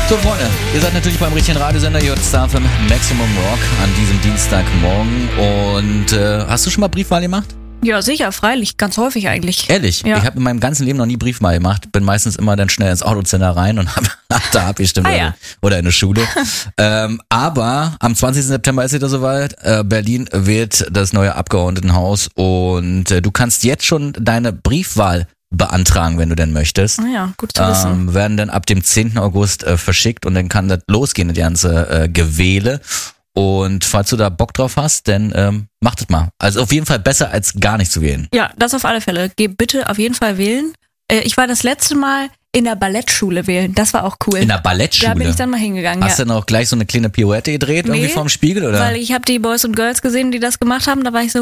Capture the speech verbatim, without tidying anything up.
So, Freunde, ihr seid natürlich beim richtigen Radiosender J-Star F M Maximum Rock an diesem Dienstagmorgen. Und äh, hast du schon mal Briefwahl gemacht? Ja, sicher, freilich. Ganz häufig eigentlich. Ehrlich? Ja. Ich habe in meinem ganzen Leben noch nie Briefwahl gemacht. Bin meistens immer dann schnell ins Autozentrum rein und habe hab da abgestimmt Ah, oder, ja. oder in der Schule. ähm, aber am zwanzigsten September ist wieder soweit. Äh, Berlin wählt das neue Abgeordnetenhaus und äh, du kannst jetzt schon deine Briefwahl beantragen, wenn du denn möchtest. Ah ja, gut zu wissen. Ähm, werden dann ab dem zehnten August äh, verschickt und dann kann das losgehen, die ganze äh, Gewähle. Und falls du da Bock drauf hast, dann ähm, mach das mal. Also auf jeden Fall besser als gar nicht zu wählen. Ja, das auf alle Fälle. Geh bitte auf jeden Fall wählen. Äh, ich war das letzte Mal in der Ballettschule wählen. Das war auch cool. In der Ballettschule? Da bin ich dann mal hingegangen, Hast ja. du dann auch gleich so eine kleine Pirouette gedreht Nee, irgendwie vorm Spiegel, oder? Weil ich habe die Boys und Girls gesehen, die das gemacht haben. Da war ich so,